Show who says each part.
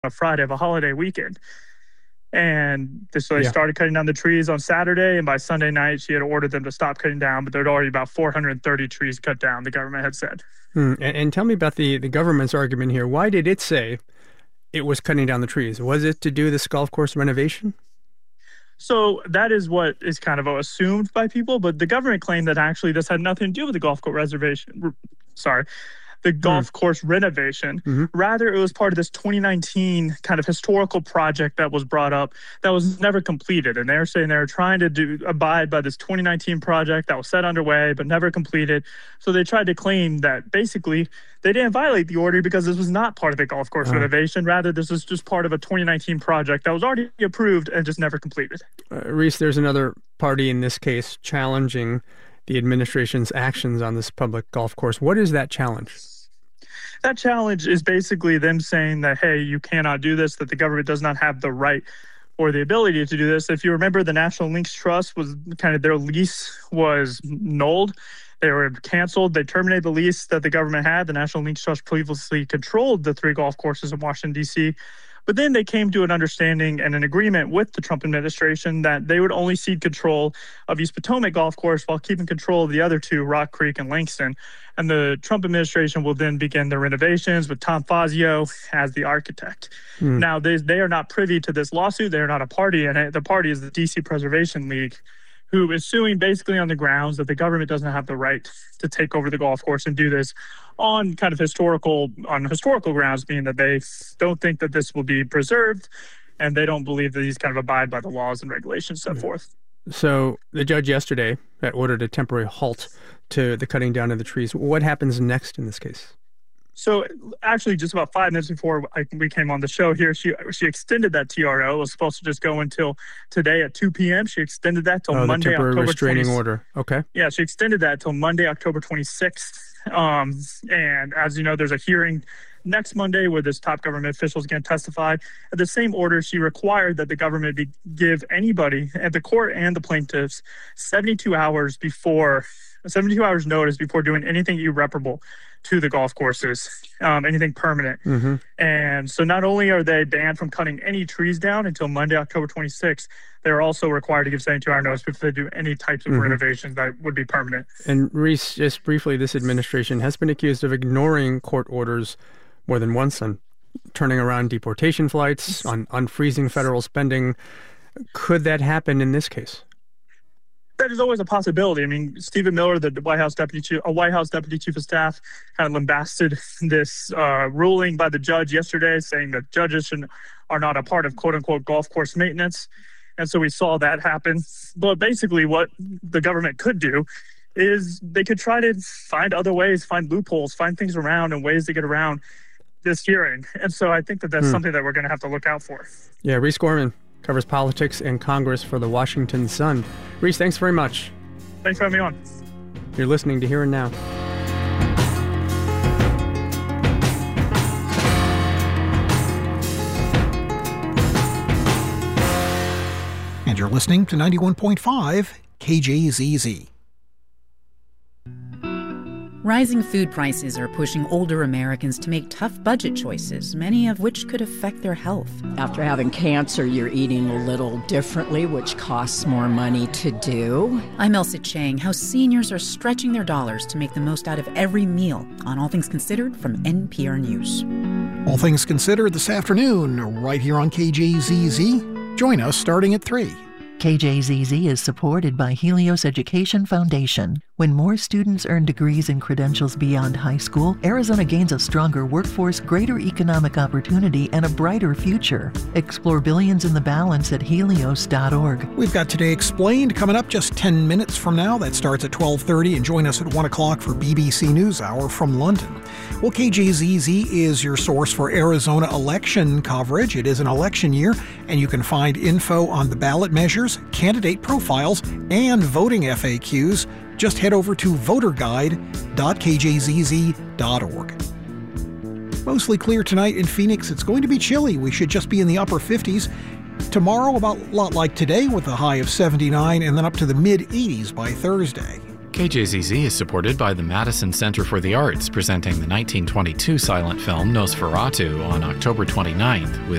Speaker 1: a Friday of a holiday weekend. And so they started cutting down the trees on Saturday, and by Sunday night, she had ordered them to stop cutting down, but there'd already about 430 trees cut down, the government had said.
Speaker 2: And tell me about the government's argument here. Why did it say it was cutting down the trees? Was it to do this golf course renovation?
Speaker 1: So that is what is kind of assumed by people, but the government claimed that actually this had nothing to do with the golf course golf course renovation. Rather, it was part of this 2019 kind of historical project that was brought up that was never completed. And they're saying they're trying to abide by this 2019 project that was set underway but never completed. So they tried to claim that basically they didn't violate the order because this was not part of the golf course renovation. Rather, this was just part of a 2019 project that was already approved and just never completed.
Speaker 2: Reese, there's another party in this case challenging the administration's actions on this public golf course. What is that challenge?
Speaker 1: That challenge is basically them saying that, hey, you cannot do this, that the government does not have the right or the ability to do this. If you remember, the National Links Trust was kind of, their lease was nulled. They were canceled. They terminated the lease that the government had. The National Links Trust previously controlled the 3 golf courses in Washington, D.C., but then they came to an understanding and an agreement with the Trump administration that they would only cede control of East Potomac Golf Course while keeping control of the other 2, Rock Creek and Langston. And the Trump administration will then begin the renovations with Tom Fazio as the architect. Now, they are not privy to this lawsuit. They are not a party in it. The party is the D.C. Preservation League, who is suing basically on the grounds that the government doesn't have the right to take over the golf course and do this on kind of historical grounds, meaning that they don't think that this will be preserved, and they don't believe that these kind of abide by the laws and regulations set forth.
Speaker 2: So the judge yesterday had ordered a temporary halt to the cutting down of the trees. What happens next in this case?
Speaker 1: So actually, just about 5 minutes before we came on the show here, she extended that TRO. It was supposed to just go until today at 2 p.m. She extended that till Monday,
Speaker 2: the temporary
Speaker 1: October
Speaker 2: restraining
Speaker 1: 20th.
Speaker 2: Order. Okay.
Speaker 1: Yeah, she extended that till Monday, October 26th. And as you know, there's a hearing next Monday where this top government official is going to testify. At the same order, she required that the government give anybody at the court and the plaintiffs 72 hours notice before doing anything irreparable to the golf courses, anything permanent. And so not only are they banned from cutting any trees down until Monday, October 26th, they're also required to give 72-hour notice before they do any types of renovations that would be permanent. And
Speaker 2: Reese, just briefly, this administration has been accused of ignoring court orders more than once on turning around deportation flights, on unfreezing federal spending. Could that happen in this case?
Speaker 1: That is always a possibility. I mean, Stephen Miller, the White House Deputy Chief of Staff, kind of lambasted this ruling by the judge yesterday, saying that judges are not a part of quote-unquote golf course maintenance. And so we saw that happen. But basically what the government could do is they could try to find other ways, find loopholes, find things around and ways to get around this hearing. And so I think that that's something that we're going to have to look out for.
Speaker 2: Yeah, Reese Gorman covers politics and Congress for the Washington Sun. Reese, thanks very much.
Speaker 1: Thanks for having me on.
Speaker 2: You're listening to Here and Now.
Speaker 3: And you're listening to 91.5 KJZZ.
Speaker 4: Rising food prices are pushing older Americans to make tough budget choices, many of which could affect their health.
Speaker 5: After having cancer, you're eating a little differently, which costs more money to do.
Speaker 4: I'm Elsa Chang. How seniors are stretching their dollars to make the most out of every meal on All Things Considered from NPR News.
Speaker 3: All Things Considered this afternoon, right here on KJZZ. Join us starting at 3.
Speaker 6: KJZZ is supported by Helios Education Foundation. When more students earn degrees and credentials beyond high school, Arizona gains a stronger workforce, greater economic opportunity, and a brighter future. Explore billions in the balance at helios.org.
Speaker 3: We've got Today Explained coming up just 10 minutes from now. That starts at 12:30, and join us at 1 o'clock for BBC NewsHour from London. Well, KJZZ is your source for Arizona election coverage. It is an election year, and you can find info on the ballot measures, candidate profiles, and voting FAQs. Just head over to voterguide.kjzz.org. Mostly clear tonight in Phoenix. It's going to be chilly. We should just be in the upper 50s. Tomorrow, about a lot like today, with a high of 79, and then up to the mid-80s by Thursday.
Speaker 7: KJZZ is supported by the Madison Center for the Arts, presenting the 1922 silent film Nosferatu on October 29th with